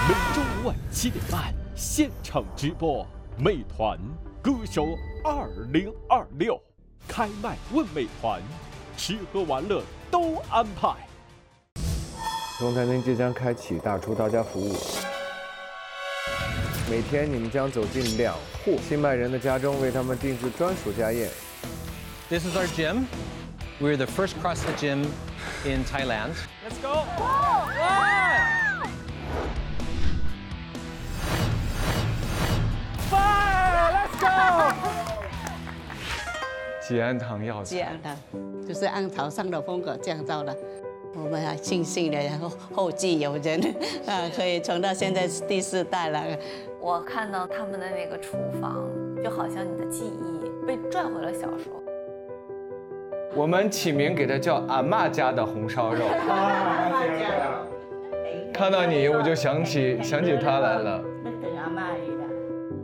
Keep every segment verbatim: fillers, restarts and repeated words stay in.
每周五晚七点半现场直播，美团歌手二零二六开麦问美团，吃喝玩乐都安排。 中餐厅即将开启大厨到家服务，每天你们将走进两户新麦人的家中，为他们定制专属家宴。 This is our gym. We're the first CrossFit gym in Thailand. Let's go! Fire! Let's go! 吉安堂药这样的，就是按朝上的风格降造的。我们还庆幸的，然后后继有人，啊，可以传到现在第四代了。 我看到他们的那个厨房，就好像你的记忆被拽回了小时候。 我们起名给它叫阿嬷家的红烧肉。看到你，我就想起想起他来了。 等阿嬷来了。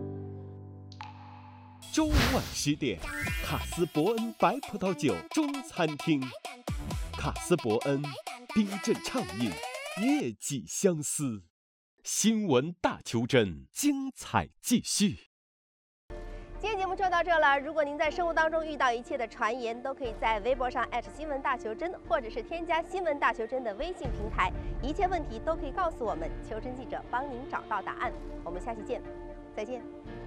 周五晚十点，卡斯伯恩白葡萄酒中餐厅，卡斯伯恩逼真畅饮，悦己相思。新闻大求真，精彩继续。 今天节目就到这了。如果您在生活当中遇到一切的传言，都可以在微博上新闻大求真，或者是添加新闻大求真的微信平台，一切问题都可以告诉我们，求真记者帮您找到答案。我们下期见，再见。